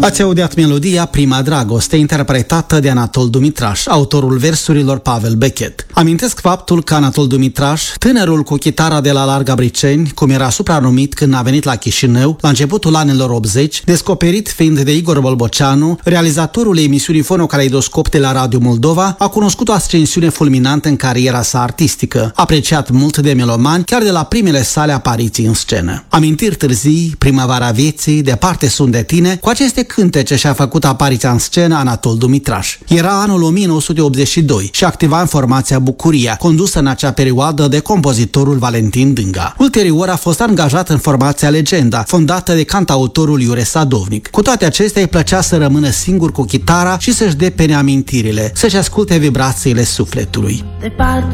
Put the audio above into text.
Ați audiat melodia Prima Dragoste, interpretată de Anatol Dumitraș, autorul versurilor Pavel Bechet. Amintesc faptul că Anatol Dumitraș, tânărul cu chitara de la Larga Briceni, cum era supranumit când a venit la Chișinău, la începutul anilor 80, descoperit fiind de Igor Bolboceanu, realizatorul emisiunii Fonocaleidoscop de la Radio Moldova, a cunoscut o ascensiune fulminantă în cariera sa artistică, apreciat mult de melomani, chiar de la primele sale apariții în scenă. Amintiri târzii, Primăvara vieții, Departe sunt de tine, cu aceste cântece și-a făcut apariția în scenă Anatol Dumitraș. Era anul 1982 și activa în formația Bucuria, condusă în acea perioadă de compozitorul Valentin Dânga. Ulterior a fost angajat în formația Legenda, fondată de cantautorul Iure Sadovnic. Cu toate acestea îi plăcea să rămână singur cu chitara și să-și depene amintirile, să-și asculte vibrațiile sufletului. Departe